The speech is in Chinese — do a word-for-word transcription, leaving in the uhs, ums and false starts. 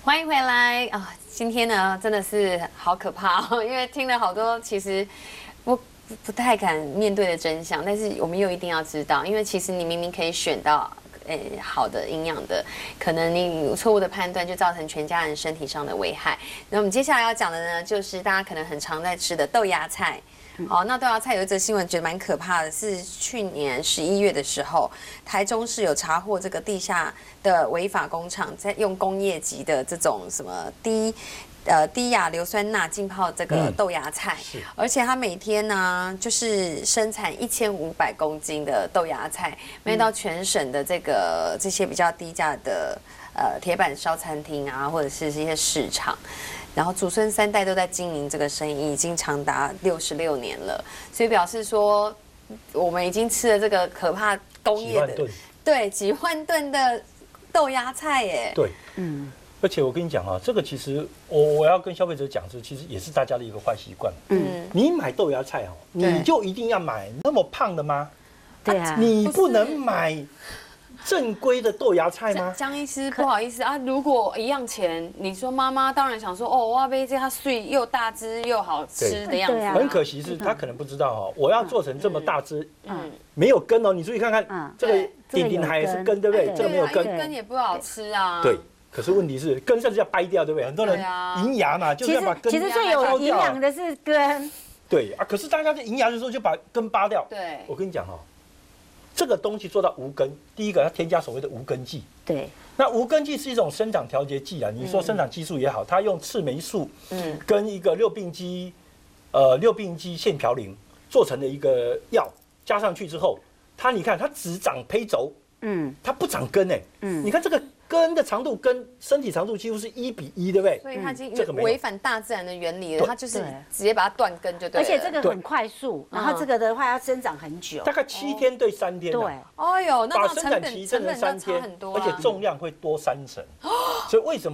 欢迎回来啊！今天呢，真的是好可怕哦，因为听了好多其实不不太敢面对的真相，但是我们又一定要知道，因为其实你明明可以选到诶好的营养的，可能你有错误的判断就造成全家人身体上的危害。那我们接下来要讲的呢，就是大家可能很常在吃的豆芽菜。好，那豆芽菜有一则新闻，觉得蛮可怕的，是去年十一月的时候，台中市有查获这个地下的违法工厂，在用工业级的这种什么低。呃，低亚硫酸钠浸泡这个豆芽菜，嗯、而且它每天呢，就是生产一千五百公斤的豆芽菜，卖到全省的这个这些比较低价的呃铁板烧餐厅啊，或者是这些市场。然后祖孙三代都在经营这个生意，已经长达六十六年了，所以表示说，我们已经吃了这个可怕工业的，对，几万吨的豆芽菜耶。 对，嗯。而且我跟你讲啊，这个其实我我要跟消费者讲，这其实也是大家的一个坏习惯。嗯，你买豆芽菜哦，你就一定要买那么胖的吗？ 对啊， 你不能买正规的豆芽菜吗？ 江医师，不好意思啊，如果一样钱，你说妈妈当然想说，哦，我要杯这它碎又大只又好吃的样子。 很可惜是他可能不知道哦，我要做成这么大只，嗯，没有根哦，你注意看看，这个顶顶还是根，对不对？这个没有根， 根也不好吃啊。 对。可是问题是根甚至要掰掉，对不对？很多人银芽嘛，就是要把根其实最有营养的是根。 对啊，可是大家在银芽的时候就把根扒掉。 对， 我跟你讲哈，这个东西做到无根，第一个要添加所谓的无根剂。 对， 那无根剂是一种生长调节剂啊，你说生长激素也好，它用赤霉素，嗯，跟一个六病基，呃，六病基腺嘌呤做成的一个药，加上去之后，它你看它只长胚轴，嗯，它不长根哎，嗯，你看这个。根的长度跟身体长度几乎是一比一，对不对？ 所以它已经违反大自然的原理了，它就是直接把它断根就对了。 而且这个很快速，然后这个的话要生长很久， 大概七天对三天。 对， 哦呦，那把生产期增成三天，而且重量会多三成。所以为什么？